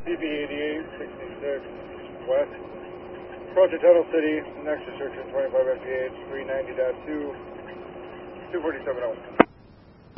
CB8866 West. Approaching Tunnel City, next restriction 25 mph, 390.2, 247.0.